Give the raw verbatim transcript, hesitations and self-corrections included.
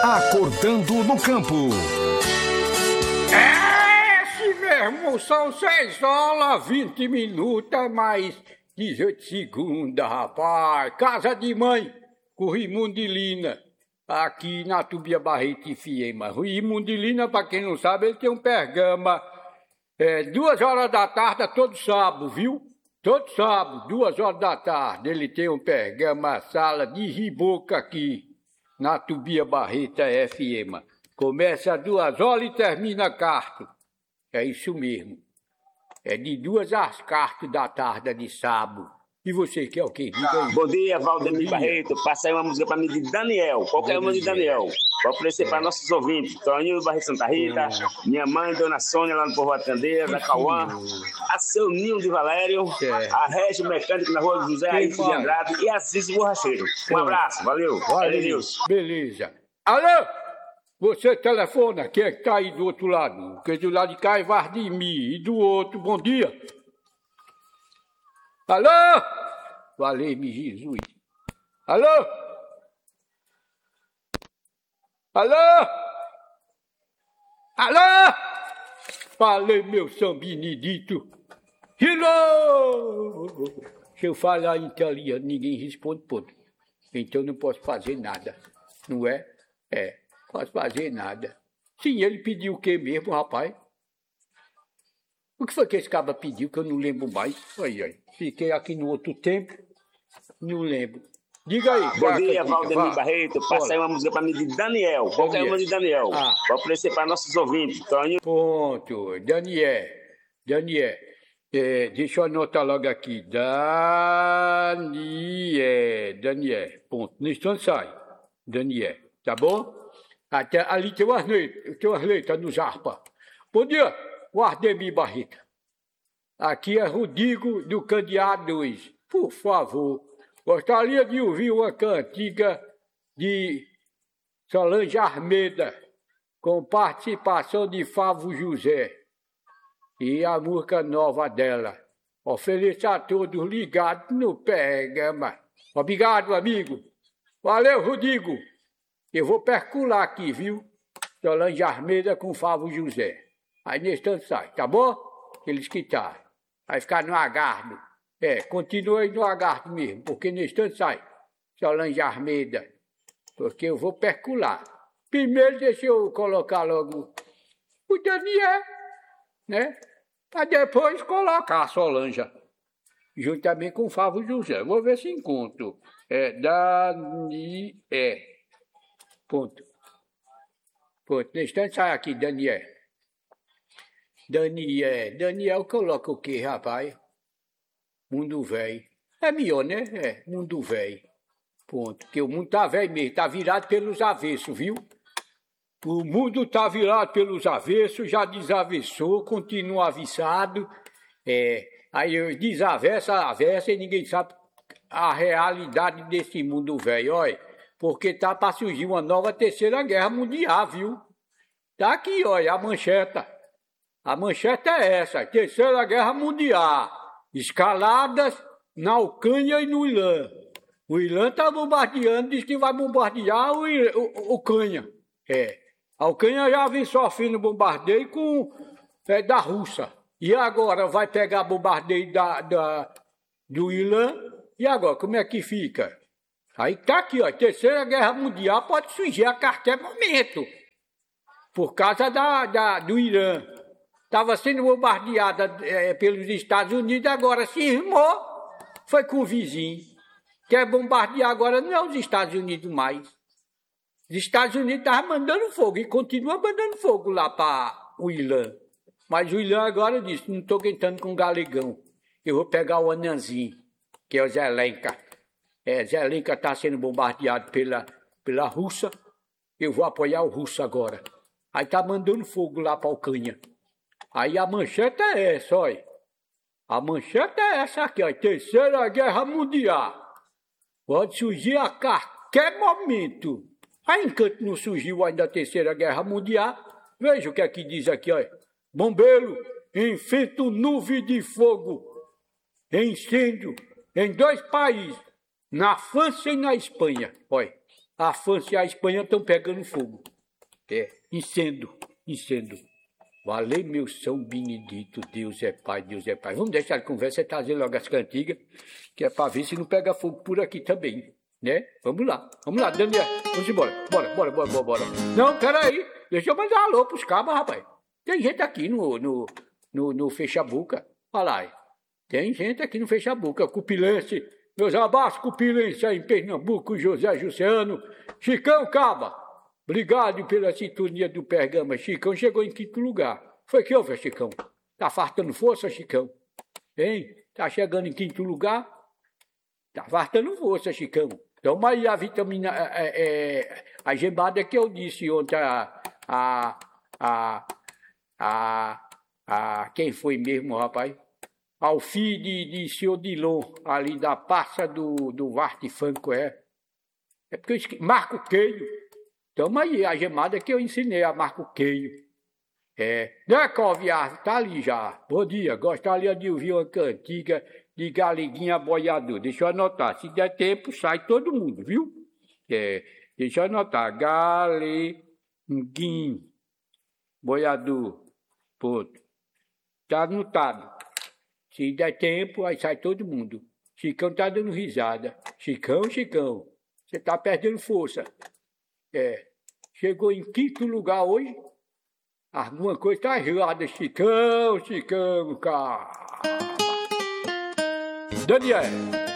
Acordando no campo. É esse mesmo, são seis horas, vinte minutos, mais dezoito segundos, rapaz. Casa de mãe, com Raimundo de Lina, aqui na Tubia Barreto e Fiema. Raimundo de Lina, pra quem não sabe, ele tem um pergama, é, duas horas da tarde, todo sábado, viu? Todo sábado, duas horas da tarde, ele tem um pergama, sala de riboca aqui, na Tubia Barreto F M. Começa às duas horas e termina quarto. É isso mesmo. É de duas às quarto da tarde de sábado. E você quer o quê? Diga aí. Bom dia, Valdemir Barreto. Passa aí uma música para mim de Daniel. Qualquer uma de Daniel. Vou oferecer para nossos ouvintes. Toninho do Barreto Santa Rita, minha mãe, Dona Sônia, lá no Povoado Candeia, da Cauã, a seu Ninho de Valério, a Régio Mecânico na Rua José Aílton de Andrade e a Cici Borracheiro. Um abraço, valeu. Valeu. Beleza. Alô? Você telefona, quem é que tá aí do outro lado? Porque do lado de cá é Vardimir e do outro, bom dia. Alô? Valeu-me Jesus. Alô? Alô? Alô? Falei, meu São Benedito. Hello! Se eu falar em italiano, ninguém responde ponto. Então não posso fazer nada. Não é? É, posso fazer nada. Sim, ele pediu o que mesmo, rapaz? O que foi que esse cabra pediu, que eu não lembro mais? Aí, aí. Fiquei aqui no outro tempo, não lembro. Diga aí. Bom dia, Valdemir Barreto. Passa aí uma música para mim de Daniel. Qualquer uma de Daniel. Ah. Vou oferecer para nossos ouvintes. Toninho. Ponto. Daniel. Daniel. É, deixa eu anotar logo aqui. Daniel. Daniel. Ponto. No instante sai. Daniel. Tá bom? Até ali tem umas letras, tem umas letras nos harpa. Bom dia. Valdemir Barreto. Aqui é Rodrigo do Candeá dois. Por favor, gostaria de ouvir uma cantiga de Solange Armeda, com participação de Favo José, e a música nova dela. Ofereço a todos ligados no programa. Obrigado, amigo. Valeu, Rodrigo. Eu vou percular aqui, viu? Solange Armeda com Favo José. Aí nesse instante sai, tá bom? Eles que tá. Vai ficar no agardo. É, continua aí no agardo mesmo, porque nesse instante sai Solange Armeda. Porque eu vou percular. Primeiro deixa eu colocar logo o Daniel, né? Pra depois colocar a Solange. Juntamente com o Favo José. Vou ver se encontro. É Daniel. Ponto. Ponto. Nesse instante sai aqui, Daniel. Daniel, Daniel coloca o quê, rapaz? Mundo velho. É melhor, né? É, mundo velho. Ponto. Porque o mundo tá velho mesmo, tá virado pelos avessos, viu? O mundo tá virado pelos avessos, já desavessou, continua aviçado. É, aí desavessa, avessa e ninguém sabe a realidade desse mundo velho, olha. Porque tá para surgir uma nova terceira guerra mundial, viu? Tá aqui, olha, a mancheta. A manchete é essa, Terceira Guerra Mundial, escaladas na Ucrânia e no Irã. O Irã está bombardeando, diz que vai bombardear o, o, o Ucrânia. É. A Ucrânia já vem sofrendo bombardeio com, é, da Rússia. E agora vai pegar bombardeio da, da, do Irã. E agora, como é que fica? Aí tá aqui, ó, Terceira Guerra Mundial pode surgir a qualquer momento. Por causa da, da, do Irã. Estava sendo bombardeada é, pelos Estados Unidos, agora se irmou, foi com o vizinho. Quer bombardear agora não é os Estados Unidos mais. Os Estados Unidos estavam mandando fogo e continua mandando fogo lá para o Irã. Mas o Irã agora disse, não estou aguentando com o galegão. Eu vou pegar o Ananzinho, que é o Zelenka. É, Zelenka está sendo bombardeado pela, pela Rússia. Eu vou apoiar o russo agora. Aí está mandando fogo lá para a Ucrânia. Aí a manchete é essa, olha. A manchete é essa aqui, ó. Terceira Guerra Mundial. Pode surgir a qualquer momento. Aí enquanto não surgiu ainda a Terceira Guerra Mundial, veja o que aqui diz aqui, olha. Bombeiro enfrenta nuvem de fogo. Incêndio em dois países, na França e na Espanha. Olha, a França e a Espanha estão pegando fogo. É, incêndio, incêndio. Valeu, meu São Benedito, Deus é Pai, Deus é Pai. Vamos deixar de conversa e trazer logo as cantigas, que é para ver se não pega fogo por aqui também, né? Vamos lá, vamos lá, Daniel, vamos embora, bora, bora, bora, bora, bora. Não, peraí, deixa eu mandar um alô pros cabas, rapaz. Tem gente aqui no, no, no, no Fecha-Boca, olha lá, tem gente aqui no Fecha-Boca, Cupilense, meus abraços, Cupilense aí em Pernambuco, José Jussiano, Chicão Caba. Obrigado pela sintonia do Pergama. Chicão chegou em quinto lugar. Foi que houve, Chicão? Tá faltando força, Chicão? Hein? Tá chegando em quinto lugar? Tá faltando força, Chicão. Toma aí a vitamina, é, é, a gemada que eu disse ontem, a, a, a, a, a quem foi mesmo, rapaz? Ao filho de, de senhor Dilon, ali da passa do, do Varte Franco, é. É porque eu esqueci, Marco Queio. Toma aí a gemada que eu ensinei a Marco Queio. É, né, Coviar? Tá ali já. Bom dia, gostaria de ouvir uma cantiga de Galeguinha Boiador. Deixa eu anotar, se der tempo, sai todo mundo, viu? É, deixa eu anotar, Galeguinha Boiador. Ponto. Tá anotado. Se der tempo, aí sai todo mundo. Chicão tá dando risada. Chicão, Chicão, você tá perdendo força. É, chegou em quinto lugar hoje. Alguma coisa tá errada, Chicão, Chicão, cara. Daniel.